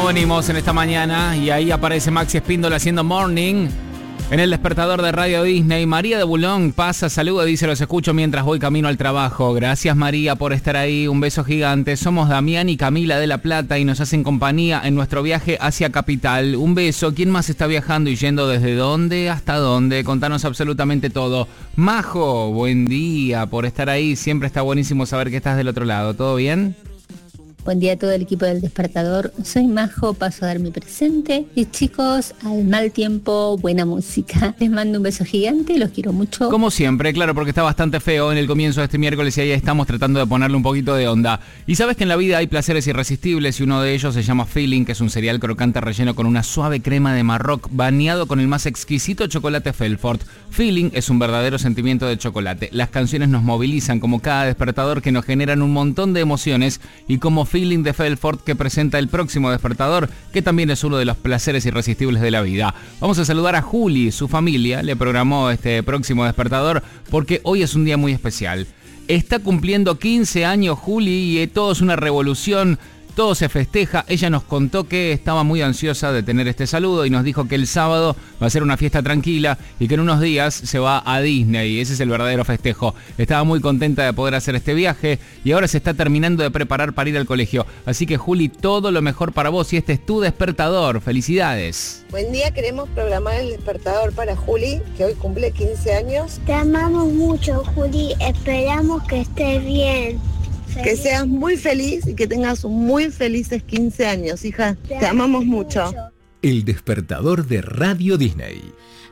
venimos en esta mañana y ahí aparece Maxi Espíndola haciendo Morning en el despertador de Radio Disney. María de Bulón pasa, saluda, dice: los escucho mientras voy camino al trabajo. Gracias, María, por estar ahí. Un beso gigante. Somos Damián y Camila de La Plata y nos hacen compañía en nuestro viaje hacia Capital. Un beso. ¿Quién más está viajando y yendo desde dónde hasta dónde? Contanos absolutamente todo. Majo, buen día por estar ahí. Siempre está buenísimo saber que estás del otro lado. ¿Todo bien? Buen día a todo el equipo del Despertador. Soy Majo, paso a dar mi presente. Y chicos, al mal tiempo, buena música. Les mando un beso gigante, los quiero mucho. Como siempre, claro, porque está bastante feo en el comienzo de este miércoles y ahí estamos tratando de ponerle un poquito de onda. Y sabes que en la vida hay placeres irresistibles y uno de ellos se llama Feeling, que es un cereal crocante relleno con una suave crema de Marroc bañado con el más exquisito chocolate Felfort. Feeling es un verdadero sentimiento de chocolate. Las canciones nos movilizan como cada despertador, que nos generan un montón de emociones, y como Feeling de Felfort, que presenta el próximo despertador, que también es uno de los placeres irresistibles de la vida. Vamos a saludar a Juli. Su familia le programó este próximo despertador porque hoy es un día muy especial. Está cumpliendo 15 años Juli y todo es una revolución. Todo se festeja. Ella nos contó que estaba muy ansiosa de tener este saludo y nos dijo que el sábado va a ser una fiesta tranquila y que en unos días se va a Disney. Ese es el verdadero festejo. Estaba muy contenta de poder hacer este viaje y ahora se está terminando de preparar para ir al colegio. Así que, Juli, todo lo mejor para vos y este es tu despertador. ¡Felicidades! Buen día, queremos programar el despertador para Juli, que hoy cumple 15 años. Te amamos mucho, Juli. Esperamos que estés bien. Que seas muy feliz y que tengas muy felices 15 años, hija. Te amamos mucho. El despertador de Radio Disney.